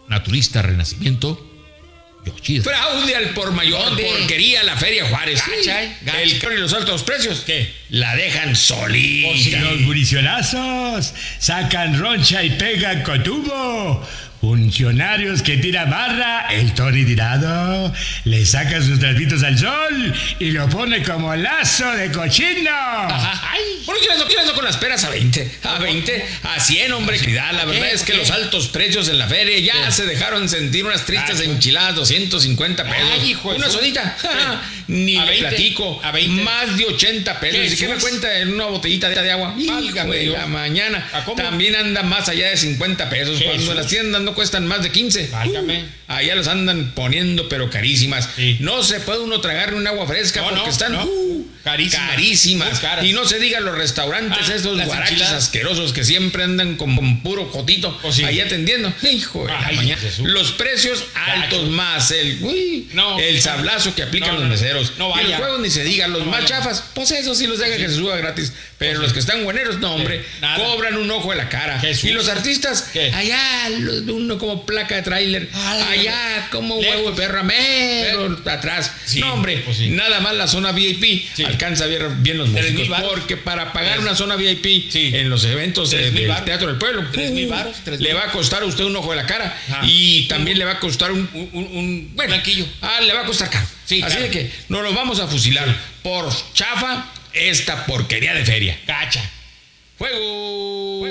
Speaker 9: Naturista Renacimiento, Yoshida.
Speaker 20: Fraude al por mayor, porquería la Feria Juárez.
Speaker 9: Gacha, eh, gacha.
Speaker 20: El carro y los altos precios, ¿qué? La dejan solita.
Speaker 21: Si los guricionazos sacan roncha y pegan cotubo. Funcionarios que tira barra, el Tony tirado, le saca sus trapitos al sol y lo pone como lazo de cochino.
Speaker 20: Ay, ¿por qué no quieres con las peras a veinte? A veinte, a cien, hombre. Cuidado, la verdad es que los altos precios en la feria ya se dejaron sentir unas tristes enchiladas, doscientos cincuenta pesos.
Speaker 9: Ay, hijo de
Speaker 20: una
Speaker 9: su-
Speaker 20: sodita. Ni
Speaker 9: A
Speaker 20: le
Speaker 9: veinte,
Speaker 20: platico.
Speaker 9: a veinte.
Speaker 20: Más de ochenta pesos. ¿Y qué me
Speaker 9: Jesús.
Speaker 20: cuenta en una botellita de agua?
Speaker 9: Válgame
Speaker 20: Hijo de
Speaker 9: Dios.
Speaker 20: la mañana.
Speaker 9: ¿A cómo?
Speaker 20: También anda más allá de cincuenta pesos.
Speaker 9: Jesús.
Speaker 20: Cuando en las tiendas no cuestan más de quince.
Speaker 9: Válgame.
Speaker 20: Uh, allá los andan poniendo, pero carísimas.
Speaker 9: Sí.
Speaker 20: No se puede uno tragar un agua fresca
Speaker 9: No,
Speaker 20: porque
Speaker 9: no,
Speaker 20: están
Speaker 9: no.
Speaker 20: uh,
Speaker 9: Carísimas.
Speaker 20: carísimas.
Speaker 9: Muy caras.
Speaker 20: Y no se diga los restaurantes,
Speaker 9: Ah,
Speaker 20: estos
Speaker 9: las
Speaker 20: guaraches
Speaker 9: enchiladas.
Speaker 20: asquerosos que siempre andan con, con puro jotito
Speaker 9: Oh, sí.
Speaker 20: ahí atendiendo. Hijo de la
Speaker 9: Ay,
Speaker 20: mañana.
Speaker 9: Jesús.
Speaker 20: Los precios altos
Speaker 9: Gacho.
Speaker 20: más el uy,
Speaker 9: No.
Speaker 20: el sablazo que aplican
Speaker 9: No,
Speaker 20: los
Speaker 9: no,
Speaker 20: meseros.
Speaker 9: no
Speaker 20: y
Speaker 9: vaya.
Speaker 20: los juegos ni se diga, los
Speaker 9: No
Speaker 20: más
Speaker 9: vaya.
Speaker 20: chafas, pues eso sí los deja
Speaker 9: Sí.
Speaker 20: que se suba gratis. Pero los que están bueneros, no, hombre,
Speaker 9: nada.
Speaker 20: cobran un ojo de la cara.
Speaker 9: Jesús.
Speaker 20: Y los artistas,
Speaker 9: ¿Qué?
Speaker 20: allá, los de uno como placa de tráiler,
Speaker 9: Ay,
Speaker 20: allá como
Speaker 9: lejos.
Speaker 20: huevo de perra, mero atrás.
Speaker 9: Sí,
Speaker 20: no, hombre,
Speaker 9: pues sí.
Speaker 20: nada más la zona V I P
Speaker 9: Sí.
Speaker 20: alcanza a ver bien los
Speaker 9: Tres
Speaker 20: músicos.
Speaker 9: mil varos.
Speaker 20: Porque para pagar
Speaker 9: Tres.
Speaker 20: una zona V I P
Speaker 9: Sí.
Speaker 20: en los eventos
Speaker 9: Tres
Speaker 20: eh,
Speaker 9: mil
Speaker 20: del
Speaker 9: varos.
Speaker 20: Teatro del Pueblo,
Speaker 9: Tres mil
Speaker 20: uh,
Speaker 9: varos, tres
Speaker 20: le
Speaker 9: mil.
Speaker 20: va a costar a usted un ojo de la cara.
Speaker 9: Ajá.
Speaker 20: Y también le va a costar un,
Speaker 9: Un, un, un
Speaker 20: bueno,
Speaker 9: blanquillo.
Speaker 20: Ah, le va a costar caro.
Speaker 9: Sí,
Speaker 20: Así
Speaker 9: claro.
Speaker 20: de que nos lo vamos a fusilar por chafa esta porquería de feria.
Speaker 9: Cacha.
Speaker 20: ¡Fuego!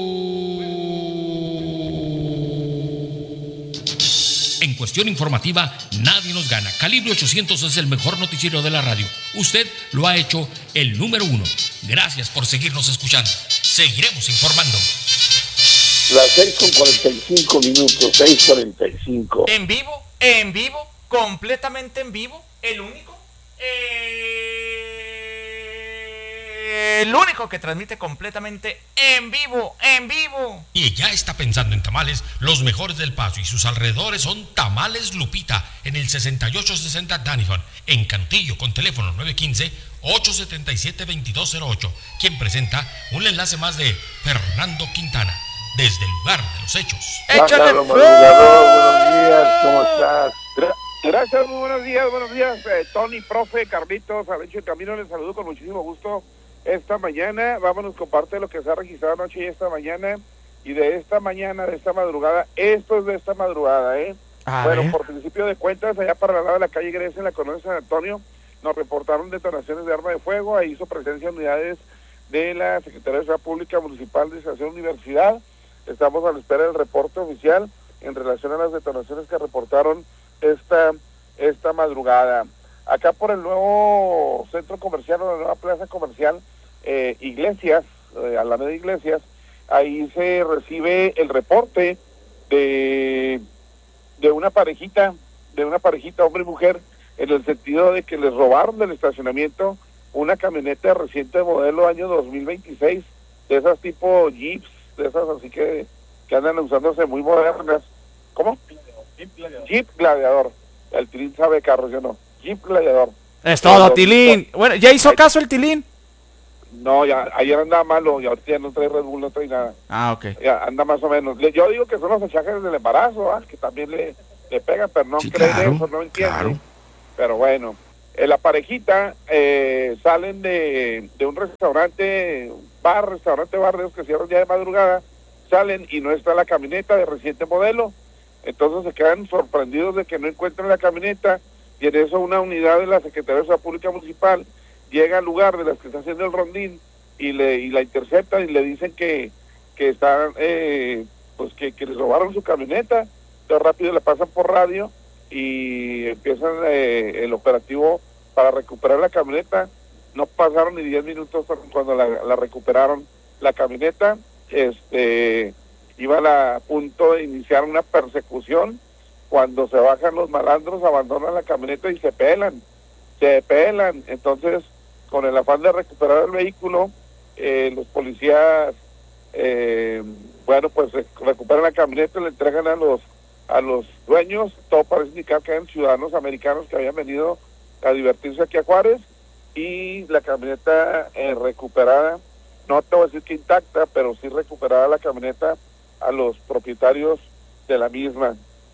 Speaker 9: En cuestión informativa, nadie nos gana. Calibre ochocientos es el mejor noticiero de la radio. Usted lo ha hecho el número uno. Gracias por seguirnos escuchando. Seguiremos informando.
Speaker 3: Las seis con cuarenta y cinco minutos, seis cuarenta y cinco.
Speaker 2: En vivo, en vivo, completamente en vivo, el único, eh, el único que transmite completamente en vivo, en vivo.
Speaker 9: Y ya está pensando en tamales, los mejores del Paso y sus alrededores son Tamales Lupita en el sesenta y ocho sesenta Danifon, en Cantillo, con teléfono nueve uno cinco, ocho siete siete, dos dos cero ocho, quien presenta un enlace más de Fernando Quintana, desde el lugar de los hechos.
Speaker 2: ¡Échale
Speaker 3: Pájaro
Speaker 2: fuego!
Speaker 3: madrugador, buenos días, ¿cómo estás?
Speaker 8: Gra- Gracias, muy buenos días, buenos días, eh, Tony, profe, Carlitos, Alencho y Camino, les saludo con muchísimo gusto esta mañana. Vámonos con parte de lo que se ha registrado anoche y esta mañana, y de esta mañana, de esta madrugada. Esto es de esta madrugada, ¿eh?
Speaker 2: A
Speaker 8: bueno,
Speaker 2: ver.
Speaker 8: por principio de cuentas, allá para la lado de la calle Grecia, en la colonia San Antonio, nos reportaron detonaciones de arma de fuego. Ahí hizo presencia unidades de la Secretaría de Seguridad Pública Municipal de Estación Universidad. Estamos a la espera del reporte oficial en relación a las detonaciones que reportaron esta, esta madrugada. Acá por el nuevo centro comercial, o la nueva plaza comercial, eh, Iglesias, eh, Alameda Iglesias, ahí se recibe el reporte de, de una parejita, de una parejita hombre y mujer, en el sentido de que les robaron del estacionamiento una camioneta reciente modelo año dos mil veintiséis, de esas tipo Jeeps, de esas así que, que andan usándose muy modernas. ¿Cómo? Jeep Gladiador. Jeep Gladiador. El Tilín sabe de carros, yo no. Jeep Gladiador.
Speaker 2: Es todo, Tilín. Bueno, ¿ya hizo caso el Tilín?
Speaker 8: No, ya ayer andaba malo y ahorita ya no trae Red Bull, no trae nada.
Speaker 2: Ah, ok.
Speaker 8: Ya anda más o menos. Le- Yo digo que son los achaques del embarazo, ¿ah? Que también le, le pegan, pero no
Speaker 4: Sí,
Speaker 8: creen
Speaker 4: claro,
Speaker 8: eso, no entiende.
Speaker 4: claro.
Speaker 8: Pero bueno, eh, la parejita eh, salen de, de un restaurante, bar, restaurante, bar de esos que cierran ya de madrugada, salen y no está la camioneta de reciente modelo. Entonces se quedan sorprendidos de que no encuentran la camioneta, y en eso una unidad de la Secretaría de Seguridad Pública Municipal llega al lugar de las que está haciendo el rondín y le y la interceptan y le dicen que que están eh, pues que, que les robaron su camioneta. Entonces rápido le pasan por radio y empiezan eh, el operativo para recuperar la camioneta. No pasaron ni diez minutos cuando la, la recuperaron la camioneta. Este iban a punto de iniciar una persecución cuando se bajan los malandros, abandonan la camioneta y se pelan, se pelan. Entonces, con el afán de recuperar el vehículo, eh, los policías, eh, bueno, pues rec- recuperan la camioneta y le entregan a los a los dueños. Todo parece indicar que eran ciudadanos americanos que habían venido a divertirse aquí a Juárez, y la camioneta eh, recuperada, no te voy a decir que intacta, pero sí recuperada la camioneta a los propietarios de la misma.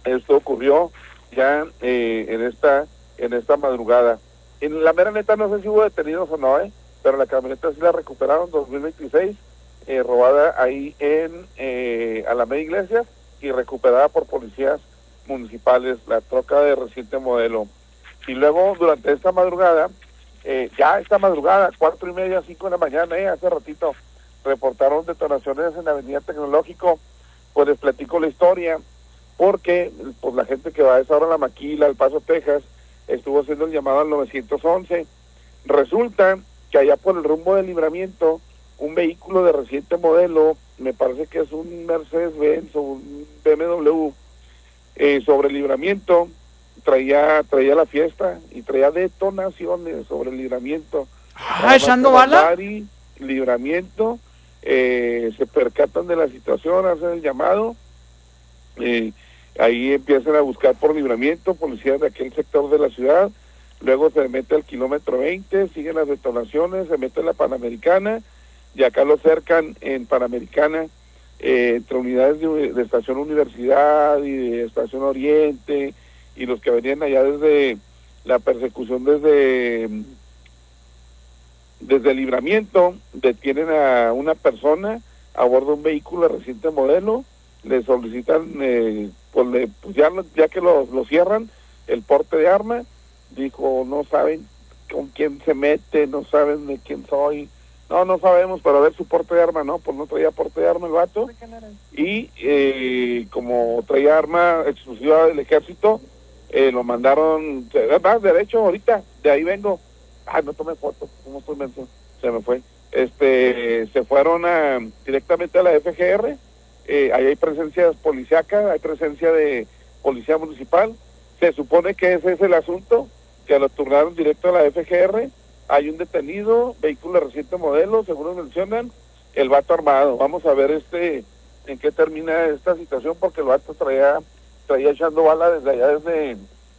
Speaker 3: Esto ocurrió ya eh, en esta en esta madrugada. En la mera neta no sé si hubo detenidos o no, ¿eh? Pero la camioneta sí la recuperaron dos mil veintiséis, eh, robada ahí en eh, Alameda Iglesias y recuperada por policías municipales, la troca de reciente modelo. Y luego durante esta madrugada, eh, ya esta madrugada, cuatro y media, cinco de la mañana, eh, hace ratito, reportaron detonaciones en la Avenida Tecnológico. Pues les platico la historia, porque pues la gente que va a esa hora a La Maquila, al Paso, Texas, estuvo haciendo el llamado al nueve once. Resulta que allá por el rumbo del Libramiento, un vehículo de reciente modelo, me parece que es un Mercedes-Benz o un B M W, eh, sobre el Libramiento, traía traía la fiesta y traía detonaciones sobre el Libramiento.
Speaker 2: Ah, echando bala.
Speaker 3: Libramiento, eh, se percatan de la situación, hacen el llamado, eh, ahí empiezan a buscar por Libramiento, policías de aquel sector de la ciudad, luego se mete al kilómetro veinte, siguen las detonaciones, se mete en la Panamericana, y acá lo cercan en Panamericana, eh, entre unidades de, de Estación Universidad y de Estación Oriente, y los que venían allá desde la persecución desde desde el Libramiento, detienen a una persona a bordo de un vehículo de reciente modelo, le solicitan, eh, pues, le, pues ya, ya que lo, lo cierran, el porte de arma, dijo, no saben con quién se mete, no saben de quién soy, no, no sabemos, pero a ver su porte de arma, no, pues no traía porte de arma el vato, y eh, como traía arma exclusiva del ejército, eh, lo mandaron, más derecho ahorita, de ahí vengo, ah, no tomé fotos, ¿cómo estoy menso? Se me fue, este, se fueron a, directamente a la F G R, eh, ahí hay presencia policíaca, hay presencia de policía municipal, se supone que ese es el asunto, que lo turnaron directo a la F G R, hay un detenido, vehículo de reciente modelo, según nos mencionan, el vato armado. Vamos a ver este en qué termina esta situación, porque el vato traía, traía echando bala desde allá, desde,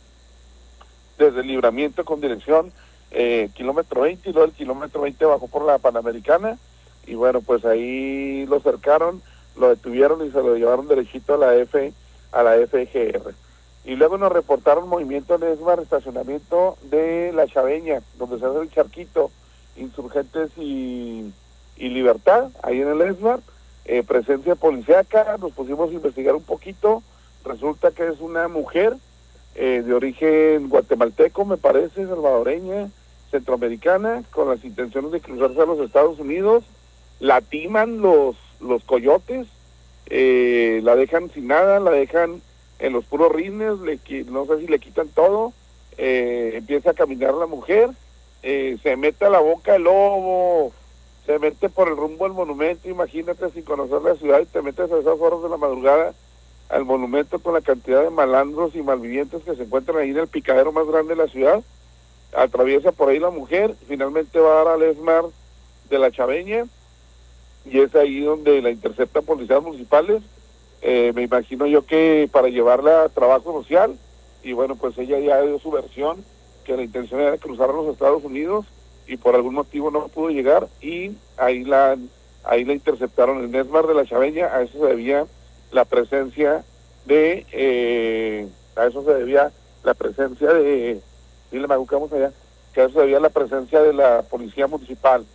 Speaker 3: desde el Libramiento con dirección eh, kilómetro veinte, y luego el kilómetro veinte bajó por la Panamericana, y bueno, pues ahí lo cercaron, lo detuvieron y se lo llevaron derechito a la F, a la F G R. Y luego nos reportaron movimiento en el ESMAR, estacionamiento de La Chaveña, donde se hace el charquito, Insurgentes y, y Libertad, ahí en el ESMAR, eh, presencia policíaca, nos pusimos a investigar un poquito, resulta que es una mujer eh, de origen guatemalteco, me parece, salvadoreña, centroamericana, con las intenciones de cruzarse a los Estados Unidos, la timan los, los coyotes, eh, la dejan sin nada, la dejan en los puros rines, le, no sé si le quitan todo, eh, empieza a caminar la mujer, eh, se mete a la boca del lobo, se mete por el rumbo del monumento, imagínate, sin conocer la ciudad, y te metes a esas horas de la madrugada al monumento con la cantidad de malandros y malvivientes que se encuentran ahí en el picadero más grande de la ciudad, atraviesa por ahí la mujer, finalmente va a dar al ESMAR de La Chaveña, y es ahí donde la interceptan policías municipales, eh, me imagino yo que para llevarla a trabajo social, y bueno, pues ella ya dio su versión, que la intención era cruzar a los Estados Unidos, y por algún motivo no pudo llegar, y ahí la ahí la interceptaron en el ESMAR de La Chaveña. A eso se debía la presencia de, eh, a eso se debía la presencia de, dile Magu, que vamos allá, que a eso se debía la presencia de la policía municipal.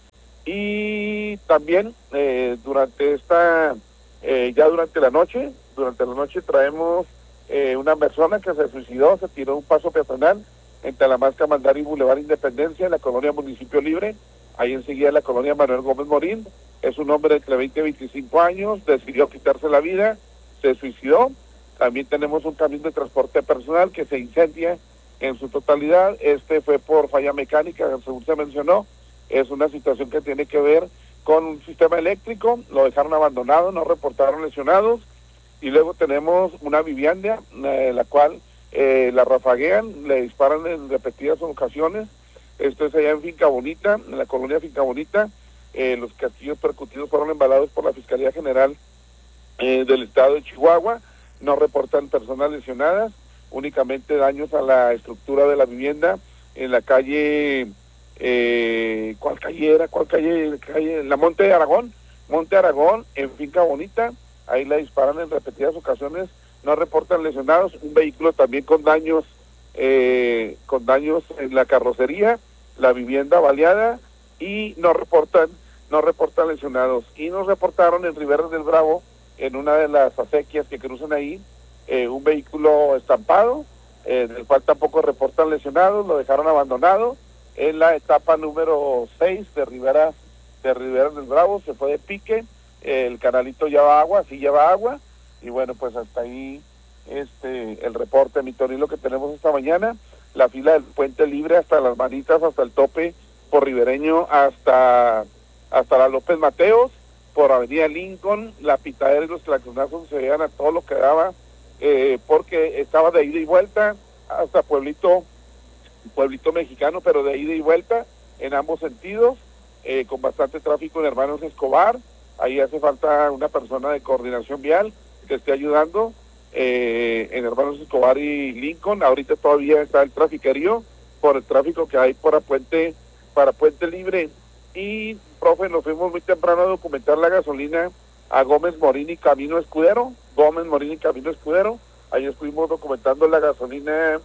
Speaker 3: Y también eh, durante esta, eh, ya durante la noche, durante la noche traemos eh, una persona que se suicidó, se tiró un paso peatonal entre Talamasca, Mandar y Boulevard Independencia, en la colonia Municipio Libre, ahí enseguida la colonia Manuel Gómez Morín. Es un hombre entre veinte y veinticinco años, decidió quitarse la vida, se suicidó. También tenemos un camión de transporte personal que se incendia en su totalidad, este fue por falla mecánica, según se mencionó. Es una situación que tiene que ver con un sistema eléctrico, lo dejaron abandonado, no reportaron lesionados. Y luego tenemos una vivienda, eh, la cual eh, la rafaguean, le disparan en repetidas ocasiones. Esto es allá en Finca Bonita, en la colonia Finca Bonita. Eh, los castillos percutidos fueron embalados por la Fiscalía General eh, del Estado de Chihuahua. No reportan personas lesionadas, únicamente daños a la estructura de la vivienda en la calle... Eh, ¿cuál calle era? ¿Cuál calle? calle? La Monte de Aragón, Monte Aragón, en Finca Bonita, ahí la disparan en repetidas ocasiones no reportan lesionados, un vehículo también con daños, eh, con daños en la carrocería, la vivienda baleada, y no reportan, no reportan lesionados. Y nos reportaron en Riberas del Bravo, en una de las acequias que cruzan ahí, eh, un vehículo estampado, eh, del cual tampoco reportan lesionados, lo dejaron abandonado en la etapa número seis de Rivera, de Riberas del Bravo, se fue de pique, eh, el canalito lleva agua, sí lleva agua, y bueno, pues hasta ahí este el reporte, mi Tony, lo que tenemos esta mañana. La fila del Puente Libre hasta las Manitas, hasta el tope, por Ribereño hasta, hasta la López Mateos, por Avenida Lincoln, la pitadera y los claxonazos se veían a todo lo que daba, eh, porque estaba de ida y vuelta hasta Pueblito, Pueblito Mexicano, pero de ida y vuelta en ambos sentidos, eh, con bastante tráfico en Hermanos Escobar. Ahí hace falta una persona de coordinación vial que esté ayudando, eh, en Hermanos Escobar y Lincoln. Ahorita todavía está el trafiquerío por el tráfico que hay para Puente, para Puente Libre. Y, profe, nos fuimos muy temprano a documentar la gasolina a Gómez Morín y Camino Escudero, Gómez Morín y Camino Escudero. Ahí estuvimos documentando la gasolina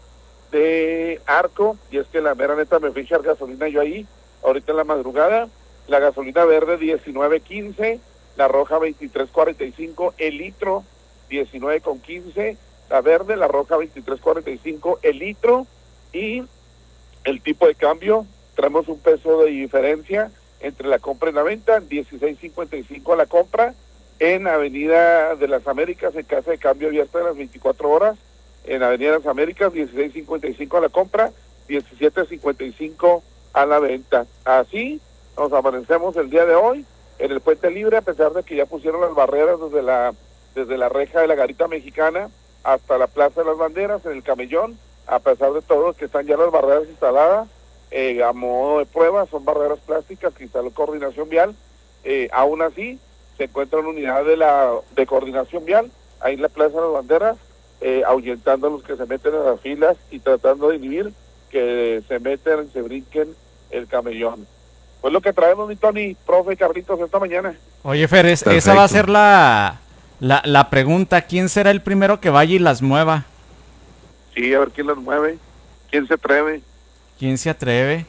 Speaker 3: de Arco, y es que la mera neta me fui a echar gasolina yo ahí, ahorita en la madrugada. La gasolina verde diecinueve quince, la roja veintitrés cuarenta y cinco, el litro diecinueve con quince, la verde, la roja veintitrés cuarenta y cinco, el litro, y el tipo de cambio, traemos un peso de diferencia entre la compra y la venta, dieciséis cincuenta y cinco a la compra, en Avenida de las Américas, en casa de cambio abierta de las veinticuatro horas, en Avenida de las Américas, dieciséis cincuenta y cinco a la compra, diecisiete cincuenta y cinco a la venta. Así nos amanecemos el día de hoy en el Puente Libre, a pesar de que ya pusieron las barreras desde la desde la reja de la Garita Mexicana hasta la Plaza de las Banderas, en el Camellón. A pesar de todo que están ya las barreras instaladas, eh, a modo de prueba, son barreras plásticas que instaló Coordinación Vial. Eh, aún así, se encuentra una unidad de la de Coordinación Vial ahí en la Plaza de las Banderas, eh, ahuyentando a los que se meten en las filas y tratando de inhibir que se meten, se brinquen el camellón. Pues lo que traemos, mi Tony, profe Carlitos, esta mañana.
Speaker 2: Oye, Fer, es, esa va a ser la, la, la pregunta. ¿Quién será el primero que vaya y las mueva?
Speaker 3: Sí, a ver quién las mueve. ¿Quién se atreve?
Speaker 2: ¿Quién se atreve?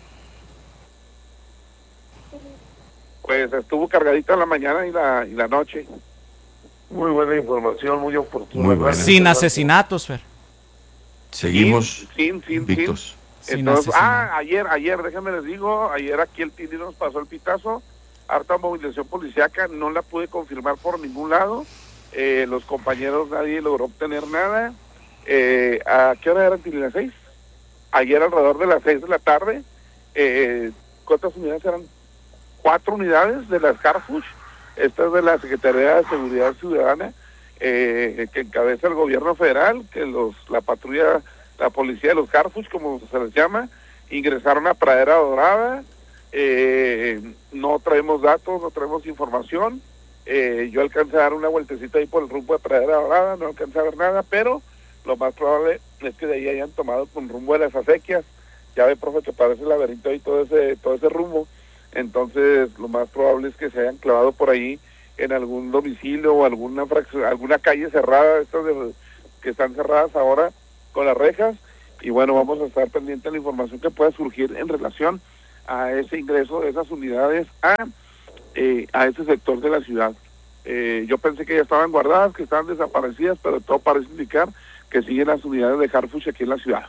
Speaker 3: Pues estuvo cargadita en la mañana y la, y la noche. Muy buena información, muy oportuna.
Speaker 2: Muy buena. Sin asesinatos, Fer.
Speaker 4: Seguimos
Speaker 3: sin, sin,
Speaker 4: invictos.
Speaker 3: Sin. Entonces, ah, ayer, ayer, déjenme les digo, ayer aquí el Tini nos pasó el pitazo, harta movilización policíaca, no la pude confirmar por ningún lado, eh, los compañeros, nadie logró obtener nada. Eh, ¿a qué hora eran, Tini? ¿Las seis? Ayer alrededor de las seis de la tarde, eh, ¿cuántas unidades eran? Cuatro unidades de las Carfush, esta es de la Secretaría de Seguridad Ciudadana, eh, que encabeza el gobierno federal, que los la patrulla, la policía de los Carfush, como se les llama, ingresaron a Pradera Dorada. Eh, no traemos datos, no traemos información. Eh, yo alcancé a dar una vueltecita ahí por el rumbo de Pradera Dorada, no alcancé a ver nada, pero lo más probable es que de ahí hayan tomado con rumbo de las acequias. Ya ve, profe, que parece el laberinto ahí todo ese, todo ese rumbo. Entonces, lo más probable es que se hayan clavado por ahí en algún domicilio o alguna fracción, alguna calle cerrada, estas de, que están cerradas ahora con las rejas. Y bueno, vamos a estar pendientes de la información que pueda surgir en relación a ese ingreso de esas unidades a, eh, a ese sector de la ciudad. Eh, yo pensé que ya estaban guardadas, que estaban desaparecidas, pero todo parece indicar que siguen las unidades de Carfush aquí en la ciudad.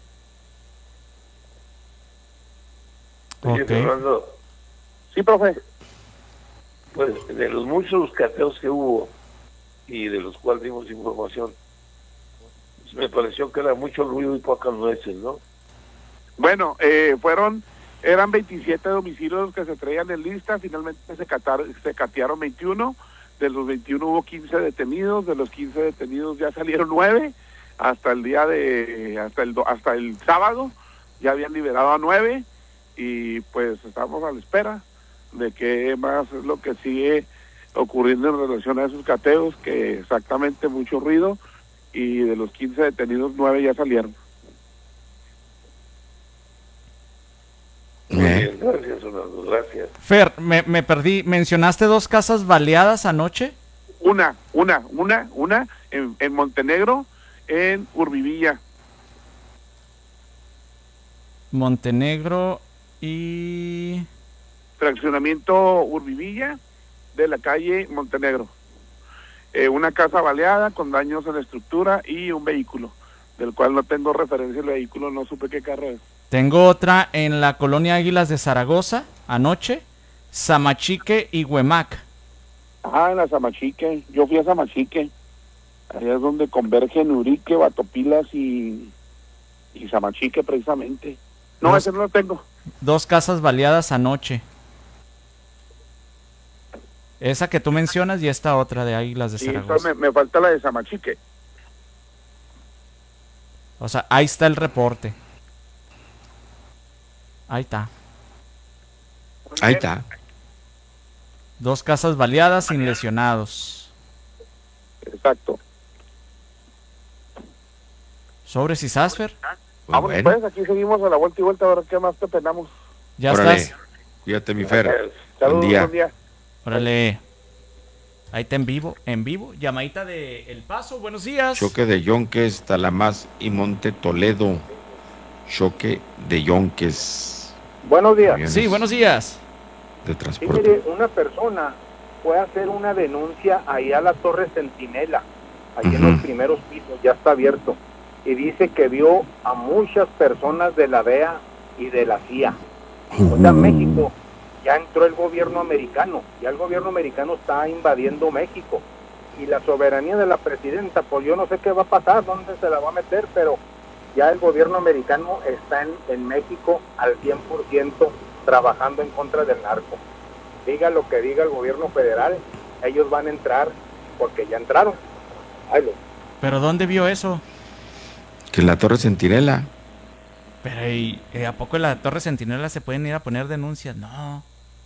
Speaker 2: Okay.
Speaker 3: Fernando. Sí, profe. Pues de los muchos cateos que hubo y de los cuales dimos información, pues me pareció que era mucho ruido y pocas nueces, ¿no? Bueno, eh, fueron, eran veintisiete domicilios que se traían en lista, finalmente se, catar, se catearon veintiuno, de los veintiuno hubo quince detenidos, de los quince detenidos ya salieron nueve, hasta el día de, hasta el, hasta el sábado, ya habían liberado a nueve, y pues estamos a la espera de qué más es lo que sigue ocurriendo en relación a esos cateos, que exactamente mucho ruido, y de los quince detenidos, nueve ya salieron. Muy bien, gracias, Fernando, gracias.
Speaker 2: Fer, me, me perdí, ¿mencionaste dos casas baleadas anoche?
Speaker 3: Una, una, una, una,
Speaker 1: en, en Montenegro, en Urbivilla.
Speaker 2: Montenegro y...
Speaker 1: Fraccionamiento Urbivilla de la calle Montenegro. Eh, una casa baleada con daños en la estructura y un vehículo, del cual no tengo referencia el vehículo, no supe qué carro es.
Speaker 2: Tengo otra en la colonia Águilas de Zaragoza, anoche, Samachique y Huemac.
Speaker 1: Ah, en la Samachique, yo fui a Samachique, allá es donde convergen Urique, Batopilas y, y Samachique precisamente. No,
Speaker 2: Dos,
Speaker 1: ese no lo tengo.
Speaker 2: Dos casas baleadas anoche. Esa que tú mencionas y esta otra de Águilas de
Speaker 1: Sí,
Speaker 2: Zaragoza.
Speaker 1: me, me falta la de Samachique.
Speaker 2: O sea, ahí está el reporte. Ahí está.
Speaker 4: Ahí está.
Speaker 2: Dos casas baleadas sin lesionados.
Speaker 1: Exacto.
Speaker 2: ¿Sobres y Sasfer?
Speaker 1: Vamos, bueno. Pues aquí seguimos a la vuelta y vuelta a ver qué más te penamos.
Speaker 2: Ya
Speaker 4: Órale.
Speaker 2: estás.
Speaker 4: Cuídate, mi Fer.
Speaker 1: Saludos,
Speaker 4: Buen día.
Speaker 1: buen día.
Speaker 2: Órale. Ahí está en vivo, en vivo. Llamadita de El Paso, buenos días.
Speaker 4: Choque de Yonques, Talamás y Monte Toledo. Choque de Yonques.
Speaker 8: Buenos días.
Speaker 4: Camiones
Speaker 2: Sí, buenos días.
Speaker 4: De
Speaker 8: Sí,
Speaker 4: transporte.
Speaker 8: mire, una persona fue a hacer una denuncia ahí a la Torre Centinela, ahí en
Speaker 4: Ujú.
Speaker 8: los primeros pisos, ya está abierto, y dice que vio a muchas personas de la D E A y de la C I A. O sea, México, ya entró el gobierno americano, ya el gobierno americano está invadiendo México, y la soberanía de la presidenta, pues yo no sé qué va a pasar, dónde se la va a meter, pero ya el gobierno americano está en, en México al cien por ciento trabajando en contra del narco. Diga lo que diga el gobierno federal, ellos van a entrar porque ya entraron. Ay, lo-
Speaker 2: ¿Pero dónde vio eso?
Speaker 4: Que en la Torre Centinela.
Speaker 2: Pero ¿y, eh, ¿a poco en la Torre Centinela se pueden ir a poner denuncias? No.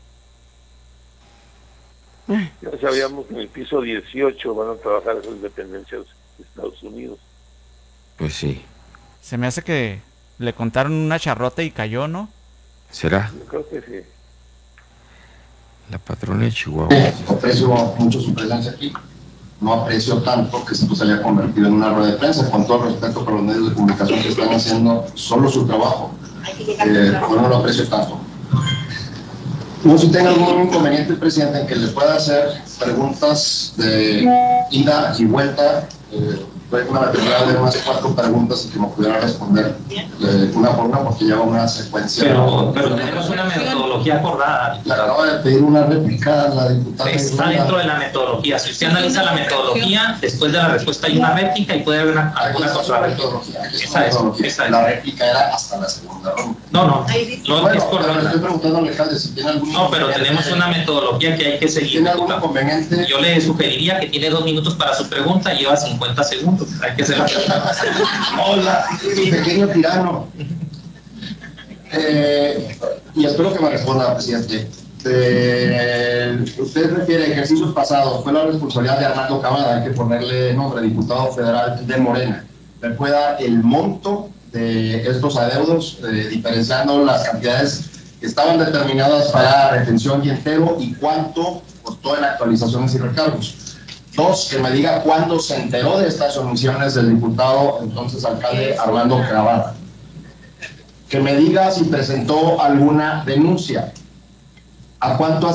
Speaker 3: Ya sabíamos que en el piso dieciocho van a trabajar esas dependencias de Estados Unidos.
Speaker 4: Pues sí.
Speaker 2: Se me hace que le contaron una charrota y cayó, ¿no?
Speaker 4: ¿Será?
Speaker 3: Yo creo que sí.
Speaker 4: La patrona de Chihuahua.
Speaker 6: Aprecio mucho su presencia aquí. No aprecio tanto que esto se haya convertido en una rueda de prensa, con todo respeto para los medios de comunicación que están haciendo solo su trabajo. Eh, yo no lo aprecio tanto. No sé si tenga algún inconveniente el presidente en que le pueda hacer preguntas de ida y vuelta. Eh, una determinada de más de cuatro preguntas y que me pudiera responder eh, una por una porque lleva una secuencia.
Speaker 22: Pero, pero tenemos una metodología acordada.
Speaker 6: Le acaba de pedir una réplica a la diputada.
Speaker 22: Está dentro de la metodología. Si usted analiza la metodología, después de la respuesta hay una réplica y puede haber una, alguna contrarréplica. Esa es, esa es.
Speaker 6: La réplica era hasta la segunda ronda.
Speaker 22: No, no, no
Speaker 6: bueno,
Speaker 22: es por ronda.
Speaker 6: Estoy preguntando al alcalde si tiene algún.
Speaker 22: No, pero tenemos una metodología que hay que seguir.
Speaker 6: ¿Tiene algún inconveniente?
Speaker 22: Yo le sugeriría que tiene dos minutos para su pregunta y lleva cincuenta segundos. Hay que hacer.
Speaker 6: Hola, mi pequeño tirano. Eh, y espero que me responda, presidente. Eh, usted refiere a ejercicios pasados, fue la responsabilidad de Armando Cavada, hay que ponerle nombre, diputado federal de Morena. ¿Recuerda el monto de estos adeudos, eh, diferenciando las cantidades que estaban determinadas para retención y entero y cuánto costó en actualizaciones y recargos? Dos, que me diga cuándo se enteró de estas omisiones del diputado, entonces alcalde Armando Cavada. Que me diga si presentó alguna denuncia. ¿A cuánto